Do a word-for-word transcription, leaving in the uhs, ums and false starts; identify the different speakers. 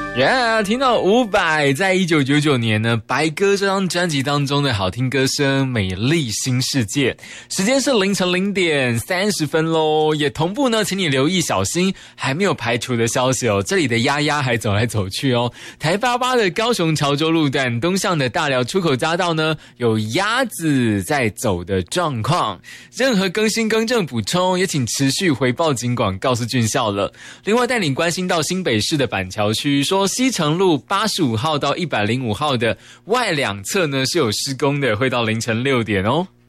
Speaker 1: 耶、yeah, 听到伍佰在一九九九年呢《白鸽》这张专辑当中的好听歌声《美丽新世界》。时间是凌晨零点三十分咯，也同步呢请你留意小心还没有排除的消息哦，这里的鸭鸭还走来走去哦。台八八的高雄潮州路段东向的大寮出口匝道呢有鸭子在走的状况，任何更新更正补充也请持续回报警广告诉军校了。另外带你关心到新北市的板桥区，说西城路八十五号到一百零五号的外两侧呢是有施工的，会到凌晨六点哦。